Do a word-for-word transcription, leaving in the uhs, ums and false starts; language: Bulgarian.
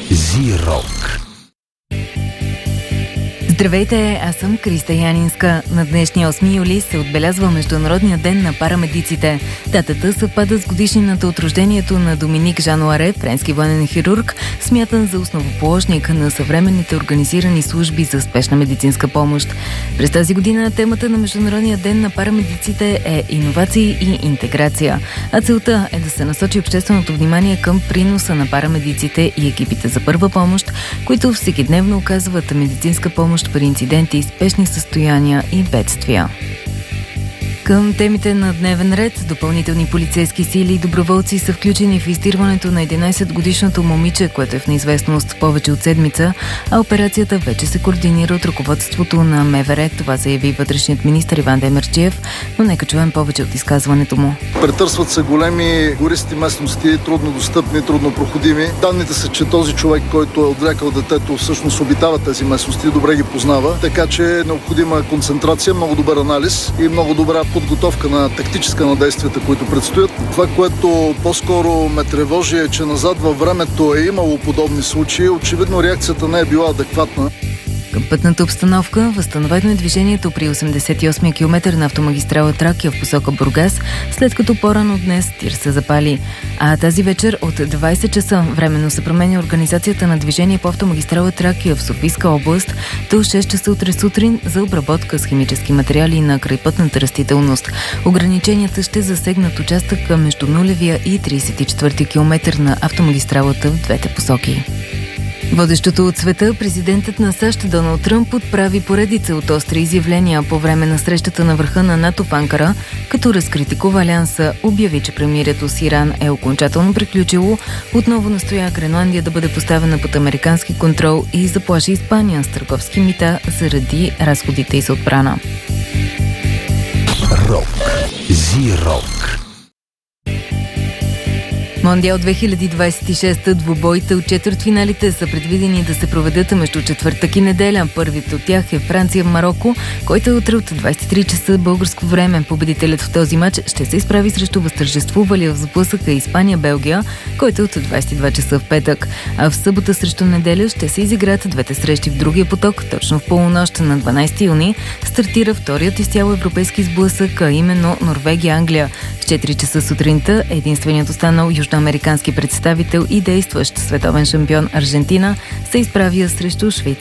Зи-рок. Здравейте, аз съм Криста Янинска. На днешния осми юли се отбелязва Международния ден на парамедиците. Датата съвпада с годишнината от рождението на Доминик Жануаре, френски военен хирург, смятан за основоположник на съвременните организирани служби за спешна медицинска помощ. През тази година темата на Международния ден на парамедиците е иновации и интеграция, а целта е да се насочи общественото внимание към приноса на парамедиците и екипите за първа помощ, които всекидневно оказват медицинска помощ при инциденти, спешни състояния и бедствия. Към темите на дневен ред, допълнителни полицейски сили и доброволци са включени в издирването на единайсетгодишното момиче, което е в неизвестност повече от седмица, а операцията вече се координира от ръководството на МВР. Това заяви вътрешният министър Иван Демерджиев, но нека чуем повече от изказването му. Претърсват се големи гористи местности, труднодостъпни, труднопроходими. Данните са, че този човек, който е отвлякал детето, всъщност обитава тези местности и добре ги познава, така че е необходима концентрация, много добър анализ и много добра подготовка на тактическа на действията, които предстоят. Това, което по-скоро ме тревожи, е, че назад във времето е имало подобни случаи. Очевидно реакцията не е била адекватна. Към пътната обстановка, възстановено е движението при осемдесет и осми километър на автомагистрала Тракия в посока Бургас, след като по-рано днес тир се запали. А тази вечер от двайсет часа временно се променя организацията на движение по автомагистрала Тракия в Софийска област до шест часа утре сутрин за обработка с химически материали на крайпътната растителност. Ограниченията ще засегнат участъка между нулевия и трийсет и четвърти километър на автомагистралата в двете посоки. Водещото от света, президентът на САЩ Доналд Тръмп отправи поредица от остри изявления по време на срещата на върха на НАТО в Анкара, като разкритикува Алианса, обяви, че премирието с Иран е окончателно приключило, отново настоя Гренландия да бъде поставена под американски контрол и заплаши Испания с търговски мита заради разходите й за отбрана. Рок. Зи-рок. Мондиал две хиляди двайсет и шеста, двубоите от четвъртфиналите са предвидени да се проведат между четвъртък и неделя. Първият от тях е Франция-Мароко, който е утре от двайсет и три часа българско време. Победителят в този матч ще се изправи срещу възтържествувалия в сблъсъка Испания-Белгия, който е от двайсет и два часа в петък. А в събота срещу неделя ще се изиграят двете срещи в другия поток. Точно в полунощ на дванайсети юни стартира вторият изцяло европейски сблъсък, а именно Норвегия-Англия. В четири часа сутринта единственият останал южноамерикански представител и действащ световен шампион Аржентина се изправя срещу Швейцария.